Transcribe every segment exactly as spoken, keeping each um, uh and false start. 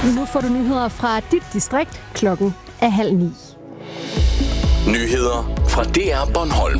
Nu får du nyheder fra dit distrikt. Klokken er halv ni. Nyheder fra D R Bornholm.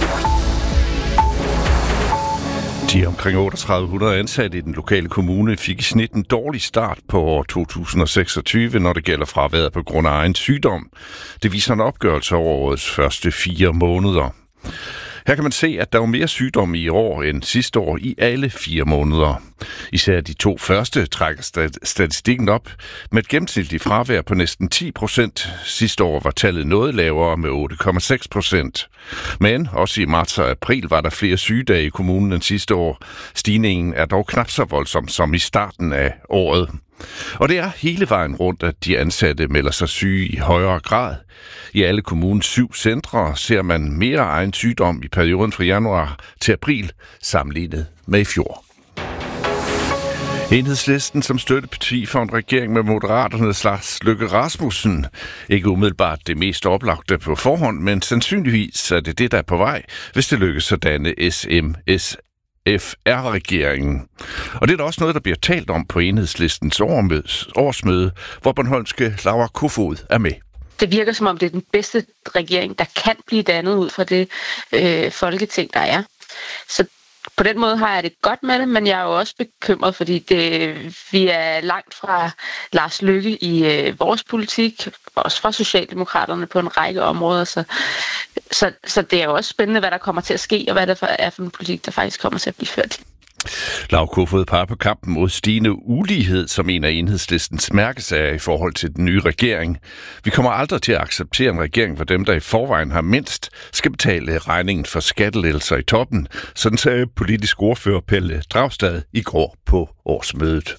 De omkring otteogtredive hundrede ansatte i den lokale kommune fik i snit en dårlig start på år to tusind og seksogtyve, når det gælder fraværet på grund af egen sygdom. Det viser en opgørelse over årets første fire måneder. Her kan man se, at der var mere sygdom i år end sidste år i alle fire måneder. Især de to første trækker statistikken op med et gennemsnitligt fravær på næsten ti procent. Sidste år var tallet noget lavere med otte komma seks procent. Men også i marts og april var der flere sygedage i kommunen end sidste år. Stigningen er dog knap så voldsom som i starten af året. Og det er hele vejen rundt, at de ansatte melder sig syge i højere grad. I alle kommunens syv centre ser man mere egen sygdom i perioden fra januar til april, sammenlignet med i fjor. Enhedslisten som støtteparti for en regering med Moderaternes Lars Løkke Rasmussen. Ikke umiddelbart det mest oplagte på forhånd, men sandsynligvis er det det, der er på vej, hvis det lykkes at danne S M S F R-regeringen. Og det er da også noget, der bliver talt om på Enhedslistens årsmøde, hvor bornholmske Laura Kofod er med. Det virker som om, det er den bedste regering, der kan blive dannet ud fra det øh, folketing, der er. Så på den måde har jeg det godt med det, men jeg er jo også bekymret, fordi det, vi er langt fra Lars Løkke i øh, vores politik, også fra Socialdemokraterne på en række områder. Så, så, så det er jo også spændende, hvad der kommer til at ske, og hvad det er for en politik, der faktisk kommer til at blive ført. Laura Kofod peger på kampen mod stigende ulighed som en af Enhedslistens mærkesager i forhold til den nye regering. Vi kommer aldrig til at acceptere en regering, hvor dem, der i forvejen har mindst, skal betale regningen for skattelettelser i toppen. Sådan sagde politisk ordfører Pelle Dragstad i går på årsmødet.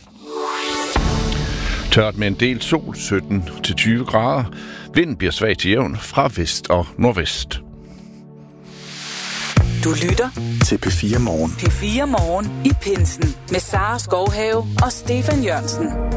Tørt med en del sol, sytten til tyve grader. Vinden bliver svag til jævn fra vest og nordvest. Du lytter til P fire Morgen. P fire Morgen i Pinsen med Sara Skovhave og Stefan Jørgensen.